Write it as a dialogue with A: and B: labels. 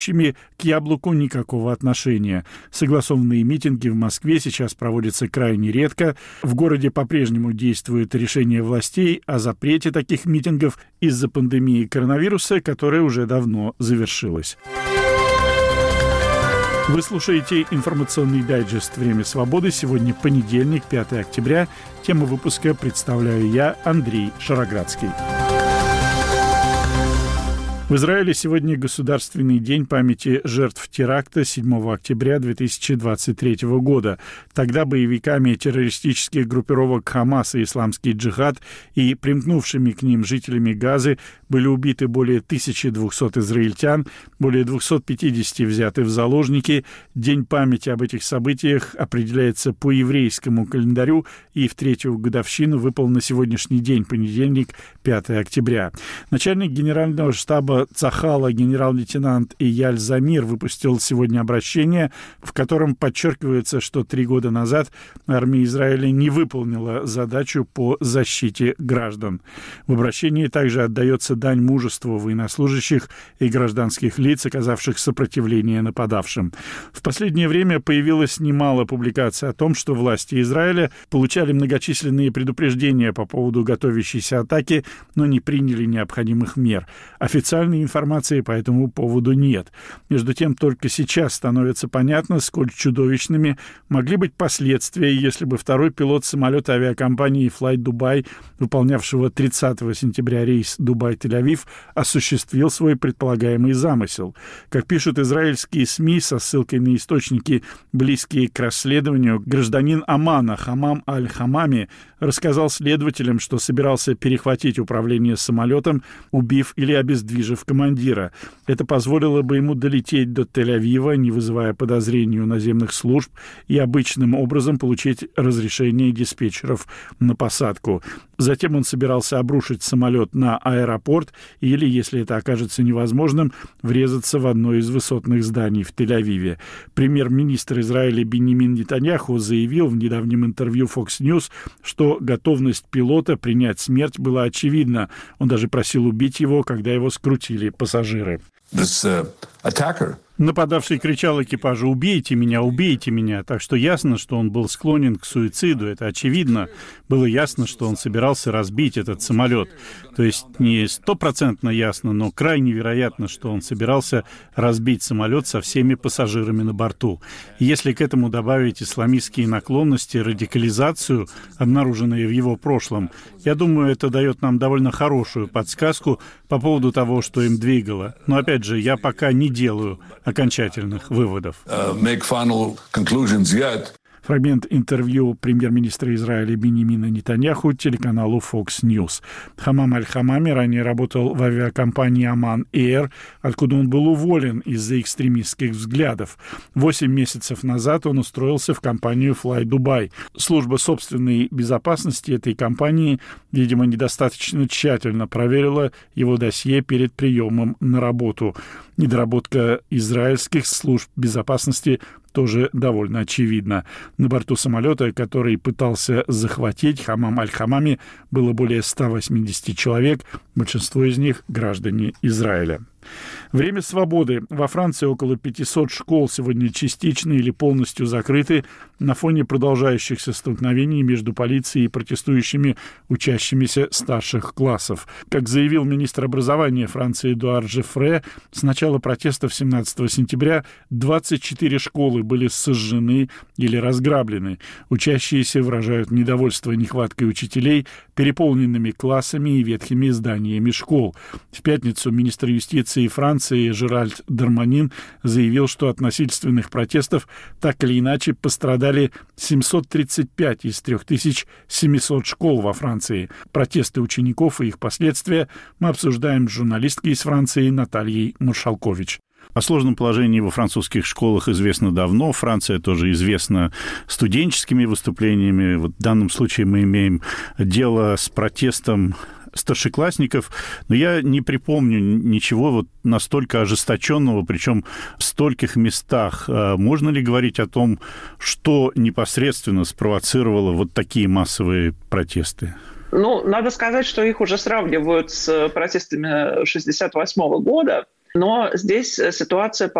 A: к яблоку никакого отношения. Согласованные митинги в Москве сейчас проводятся крайне редко. В городе по-прежнему действует решение властей о запрете таких митингов из-за пандемии коронавируса, которая уже давно завершилась. Вы слушаете информационный дайджест «Время свободы». Сегодня понедельник, 5 октября. Тему выпуска представляю я, Андрей Шароградский. В Израиле сегодня Государственный день памяти жертв теракта 7 октября 2023 года. Тогда боевиками террористических группировок «Хамас» и «Исламский джихад» и примкнувшими к ним жителями Газы были убиты более 1200 израильтян, более 250 взяты в заложники. День памяти об этих событиях определяется по еврейскому календарю и в третью годовщину выпал на сегодняшний день, понедельник, 5 октября. Начальник генерального штаба Цахала генерал-лейтенант Эйяль Замир выпустил сегодня обращение, в котором подчеркивается, что 3 года назад армия Израиля не выполнила задачу по защите граждан. В обращении также отдается дань мужеству военнослужащих и гражданских лиц, оказавших сопротивление нападавшим. В последнее время появилось немало публикаций о том, что власти Израиля получали многочисленные предупреждения по поводу готовящейся атаки, но не приняли необходимых мер. Официальной информации по этому поводу нет. Между тем, только сейчас становится понятно, сколь чудовищными могли быть последствия, если бы второй пилот самолета авиакомпании Flight Dubai, выполнявшего 30 сентября рейс Дубай-Тель-Авив, осуществил свой предполагаемый замысел. Как пишут израильские СМИ со ссылкой на источники, близкие к расследованию, гражданин Омана Хамам Аль-Хамами рассказал следователям, что собирался перехватить управление самолетом, убив или обездвижив командира. Это позволило бы ему долететь до Тель-Авива, не вызывая подозрений у наземных служб, и обычным образом получить разрешение диспетчеров на посадку. Затем он собирался обрушить самолет на аэропорт или, если это окажется невозможным, врезаться в одно из высотных зданий в Тель-Авиве. Премьер-министр Израиля Биньямин Нетаньяху заявил в недавнем интервью Fox News, что готовность пилота принять смерть была очевидна. Он даже просил убить его, когда его скрутили пассажиры. Нападавший кричал экипажу: «Убейте меня, убейте меня!» Так что ясно, что он был склонен к суициду, это очевидно. Было ясно, что он собирался разбить этот самолет. То есть не 100% ясно, но крайне вероятно, что он собирался разбить самолет со всеми пассажирами на борту. И если к этому добавить исламистские наклонности, радикализацию, обнаруженные в его прошлом, я думаю, это дает нам довольно хорошую подсказку по поводу того, что им двигало. Но опять же, я пока не делаю окончательных выводов. Фрагмент интервью премьер-министра Израиля Биньямина Нетаньяху телеканалу Fox News. Хамам Аль-Хамами ранее работал в авиакомпании Oman Air, откуда он был уволен из-за экстремистских взглядов. 8 месяцев назад он устроился в компанию Flight Dubai. Служба собственной безопасности этой компании, видимо, недостаточно тщательно проверила его досье перед приемом на работу. Недоработка израильских служб безопасности тоже довольно очевидна. На борту самолета, который пытался захватить Хамам Аль-Хамами, было более 180 человек, большинство из них граждане Израиля. Время свободы. Во Франции около 500 школ сегодня частично или полностью закрыты на фоне продолжающихся столкновений между полицией и протестующими учащимися старших классов. Как заявил министр образования Франции Эдуард Жефре, с начала протестов 17 сентября 24 школы были сожжены или разграблены. Учащиеся выражают недовольство нехваткой учителей, переполненными классами и ветхими зданиями школ. В пятницу министр юстиции Франции Жеральд Дарманин заявил, что от насильственных протестов так или иначе пострадали 735 из 3700 школ во Франции. Протесты учеников и их последствия мы обсуждаем с журналисткой из Франции Натальей Маршалкович. О сложном положении во французских школах известно давно. Франция тоже известна студенческими выступлениями. Вот в данном случае мы имеем дело с протестом старшеклассников, но я не припомню ничего вот настолько ожесточенного, причем в стольких местах. Можно ли говорить о том, что непосредственно спровоцировало вот такие массовые протесты?
B: Ну, надо сказать, что их уже сравнивают с протестами 1968 года, Но здесь ситуация